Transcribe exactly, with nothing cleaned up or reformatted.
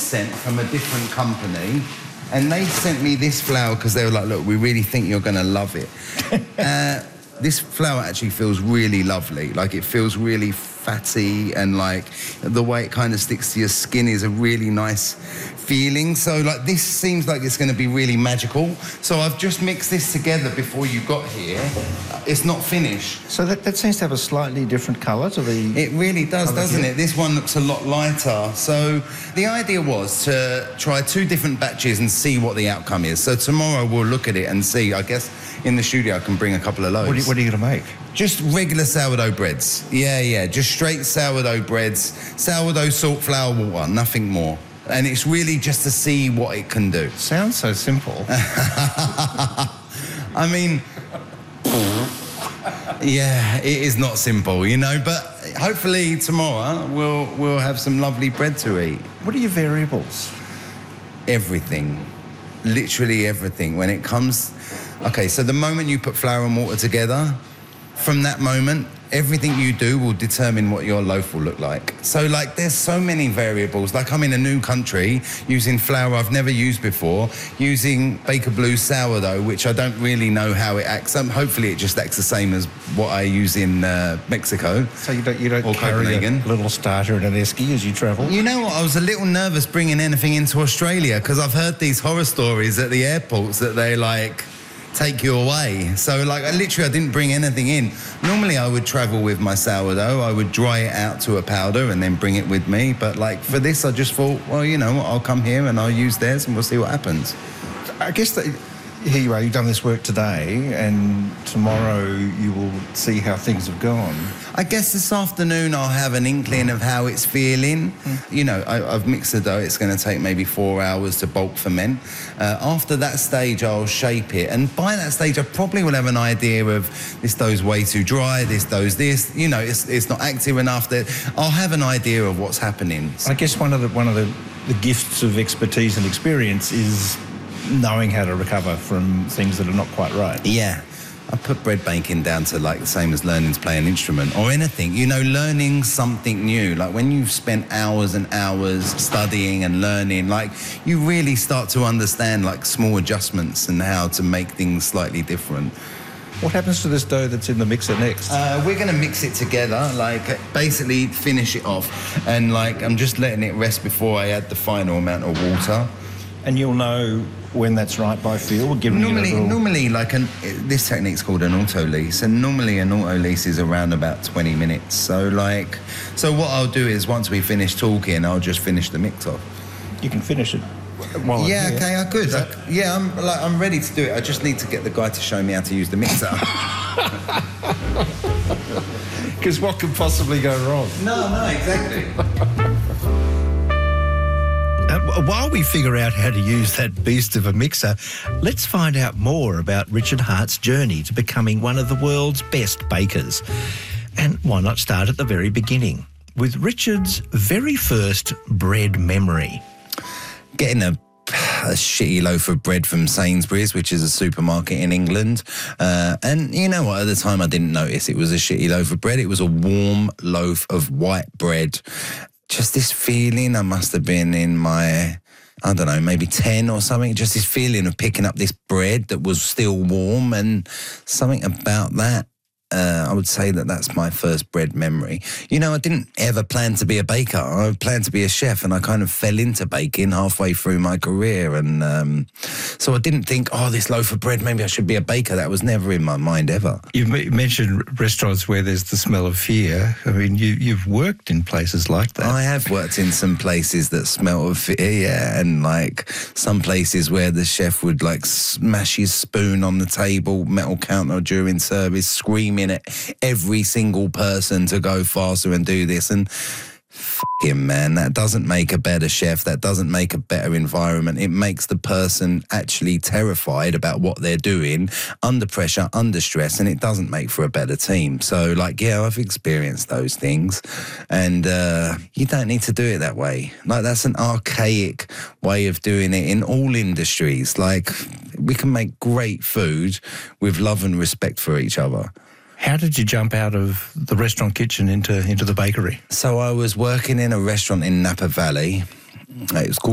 sent from a different company, and they sent me this flour because they were like, look, we really think you're going to love it. uh, this flour actually feels really lovely. Like, it feels really fatty, and like the way it kind of sticks to your skin is a really nice feeling. So like, this seems like it's going to be really magical. So I've just mixed this together before you got here. It's not finished. So that, that seems to have a slightly different colour to the... It really does, doesn't it? This one looks a lot lighter. So the idea was to try two different batches and see what the outcome is. So tomorrow we'll look at it and see. I guess in the studio I can bring a couple of loaves. What are you, what are you going to make? Just regular sourdough breads. Yeah, yeah, just straight sourdough breads. Sourdough, salt, flour, water, nothing more. And it's really just to see what it can do. Sounds so simple. I mean, yeah, it is not simple, you know, but hopefully tomorrow we'll, we'll have some lovely bread to eat. What are your variables? Everything. Literally everything. When it comes... OK, so the moment you put flour and water together, from that moment, everything you do will determine what your loaf will look like. So, like, there's so many variables. Like, I'm in a new country using flour I've never used before, using Baker Blue sourdough, which I don't really know how it acts. Um, hopefully it just acts the same as what I use in uh, Mexico. So you don't, you don't or carry Copenhagen. a little starter and an esky as you travel? You know what? I was a little nervous bringing anything into Australia because I've heard these horror stories at the airports that they, like... take you away. So, like, I literally, I didn't bring anything in. Normally, I would travel with my sourdough. I would dry it out to a powder and then bring it with me. But, like, for this, I just thought, well, you know what, I'll come here and I'll use theirs and we'll see what happens. I guess that here you are, you've done this work today, and tomorrow you will see how things have gone. I guess this afternoon I'll have an inkling of how it's feeling. Mm. You know, I, I've mixed the dough. It's going to take maybe four hours to bulk ferment. Uh, after that stage, I'll shape it. And by that stage, I probably will have an idea of this dough's way too dry, this dough's this. You know, it's, it's not active enough. That I'll have an idea of what's happening. I guess one of the, one of the, the gifts of expertise and experience is knowing how to recover from things that are not quite right. Yeah. I put bread baking down to, like, the same as learning to play an instrument or anything. You know, learning something new. Like, when you've spent hours and hours studying and learning, like, you really start to understand, like, small adjustments and how to make things slightly different. What happens to this dough that's in the mixer next? Uh, we're going to mix it together, like, basically finish it off. And, like, I'm just letting it rest before I add the final amount of water. And you'll know when that's right by feel? Giving normally, little... normally, like, an, this technique's called an auto-lease, and normally an auto-lease is around about twenty minutes. So, like, so what I'll do is once we finish talking, I'll just finish the mix off. You can finish it while Yeah, I'm here. okay, I could. That... I, yeah, I'm, like, I'm ready to do it. I just need to get the guy to show me how to use the mixer. Because what could possibly go wrong? No, no, exactly. Uh, while we figure out how to use that beast of a mixer, let's find out more about Richard Hart's journey to becoming one of the world's best bakers. And why not start at the very beginning, with Richard's very first bread memory. Getting a a shitty loaf of bread from Sainsbury's, which is a supermarket in England. Uh, and you know what? At the time, I didn't notice it was a shitty loaf of bread. It was a warm loaf of white bread. Just this feeling, I must have been in my, I don't know, maybe ten or something. Just this feeling of picking up this bread that was still warm, and something about that. Uh, I would say that that's my first bread memory. You know, I didn't ever plan to be a baker. I planned to be a chef, and I kind of fell into baking halfway through my career. And um, so I didn't think, oh, this loaf of bread, maybe I should be a baker. That was never in my mind ever. You mentioned restaurants where there's the smell of fear. I mean, you, you've worked in places like that. I have worked in some places that smell of fear, yeah, and like some places where the chef would like smash his spoon on the table, metal counter during service, scream at every single person to go faster and do this. And fucking man, that doesn't make a better chef. That doesn't make a better environment. It makes the person actually terrified about what they're doing, under pressure, under stress, and it doesn't make for a better team. So, like, yeah, I've experienced those things, and uh, you don't need to do it that way. Like, that's an archaic way of doing it in all industries. Like, we can make great food with love and respect for each other. How did you jump out of the restaurant kitchen into, into the bakery? So I was working in a restaurant in Napa Valley. It was called